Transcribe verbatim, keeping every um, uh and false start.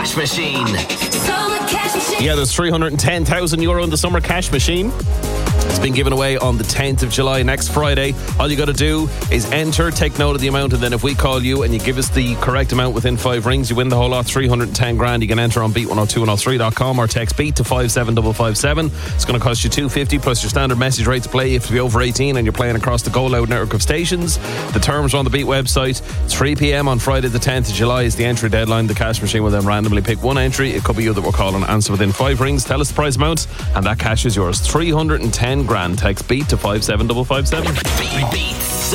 Cash Machine. Summer Cash Machine. Yeah, there's three hundred ten thousand euro in the Summer Cash Machine. It's been given away on the tenth of July, next Friday. All you got to do is enter, take note of the amount, and then if we call you and you give us the correct amount within five rings, you win the whole lot, three hundred ten grand. You can enter on beat one oh two one oh three dot com or text beat to five seven five five seven. It's going to cost you two hundred fifty plus your standard message rate to play. You have to be over eighteen and you're playing across the Go Loud network of stations. The terms are on the Beat website. three p.m. on Friday the tenth of July is the entry deadline. The cash machine will then randomly pick one entry. It could be you that we're calling. Answer within five rings. Tell us the prize amount and that cash is yours. three hundred ten grand. Text beat to five seven five five seven. Beat